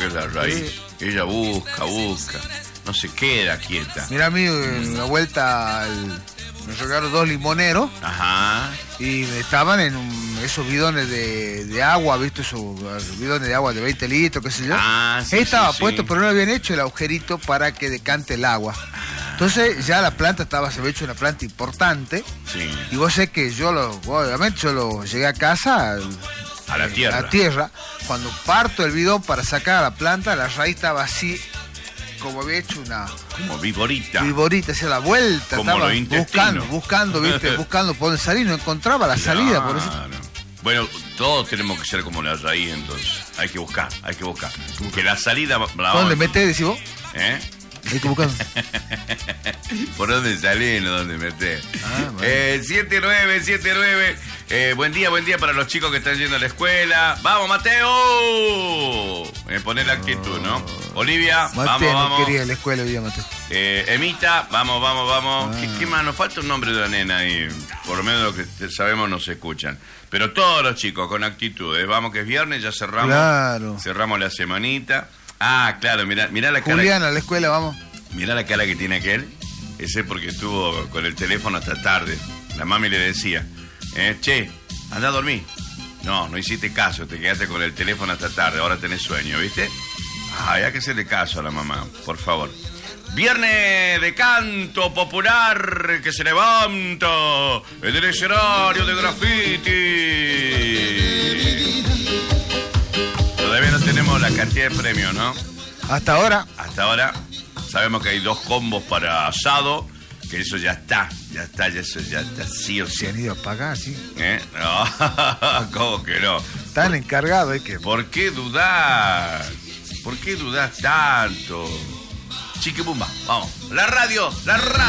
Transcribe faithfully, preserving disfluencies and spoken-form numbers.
es la raíz. Sí. Ella busca, busca. No se queda quieta. Mira, a mí en la vuelta al, me regalaron dos limoneros. Ajá. Y estaban en un, esos bidones de, de agua, ¿viste? Esos bidones de agua de veinte litros, qué sé yo. Ah, sí, Ahí estaba sí, puesto, sí. pero no habían hecho el agujerito para que decante el agua. Entonces ya la planta estaba, se había hecho una planta importante. Sí. Y vos sé que yo lo, obviamente yo lo llegué a casa al, a la tierra. A la tierra. Cuando parto el bidón para sacar a la planta, la raíz estaba así, como había hecho una... Como viborita. Viborita, hacía la vuelta. Como estaba lo buscando, buscando, viste, buscando por dónde salir, no encontraba la Claro. salida. Por eso... Bueno, todos tenemos que ser como la raíz, entonces. Hay que buscar, hay que buscar. Que la salida... La ¿Dónde metés, decís vos? ¿Eh? Hay que buscar. ¿Por dónde salí? No, ¿dónde metés? Ah, bueno. eh, siete nueve siete nueve. Eh, buen día, buen día para los chicos que están yendo a la escuela. ¡Vamos, Mateo! Eh, poner la actitud, ¿no? Olivia, Mateo vamos, no vamos. quería la escuela hoy día, Mateo. Eh, Emita, vamos, vamos, vamos. Ah. ¿Qué, ¿Qué más? Nos falta un nombre de la nena ahí. Por lo menos lo que sabemos nos escuchan. Pero todos los chicos con actitud. ¿eh? Vamos que es viernes, ya cerramos. Claro. Cerramos la semanita. Ah, claro, mirá, mirá la cara. Julián, a la escuela, vamos. Mirá la cara que tiene aquel. Ese porque estuvo con el teléfono hasta tarde. La mami le decía, eh, che, anda a dormir. No, no hiciste caso, te quedaste con el teléfono hasta tarde, ahora tenés sueño, ¿viste? Ay, hay que hacerle caso a la mamá, por favor. Viernes de canto popular que se levanta en el escenario de graffiti. Todavía no tenemos la cantidad de premios, ¿no? Hasta ahora. Hasta ahora sabemos que hay dos combos para asado, que eso ya está, ya está, ya eso ya está sí o sí. Se han ido a pagar, sí. ¿Eh? No, ¿cómo que no? Están encargados, ¿eh? Que... ¿Por qué dudás? ¿Por qué dudás tanto? Chiquibumba, vamos. La radio, la radio.